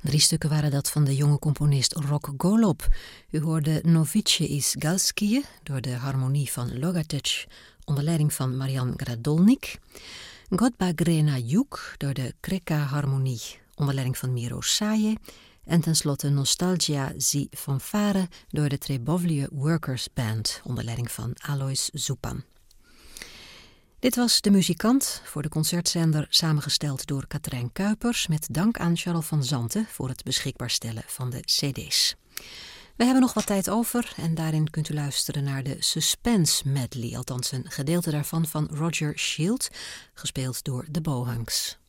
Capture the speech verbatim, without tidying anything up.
Drie stukken waren dat van de jonge componist Rok Golob. U hoorde Novice iz Galskije door de harmonie van Logatec onder leiding van Marian Gradolnik. Godba Grena Juk door de Kreka-harmonie onder leiding van Miro Saje. En tenslotte Nostalgia zi Fanfare door de Trebovlje Workers Band onder leiding van Alois Zupan. Dit was De Muzikant, voor de concertzender samengesteld door Katrijn Kuipers met dank aan Charles van Zanten voor het beschikbaar stellen van de cd's. We hebben nog wat tijd over en daarin kunt u luisteren naar de Suspense Medley, althans een gedeelte daarvan van Roger Shield, gespeeld door de Bohunks.